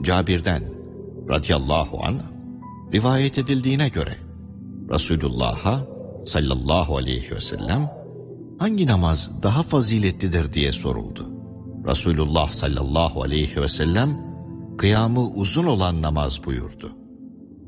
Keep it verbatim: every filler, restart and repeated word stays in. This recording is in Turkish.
Cabir'den radıyallahu anh rivayet edildiğine göre Resulullah'a sallallahu aleyhi ve sellem hangi namaz daha faziletlidir diye soruldu. Resulullah sallallahu aleyhi ve sellem kıyamı uzun olan namaz buyurdu.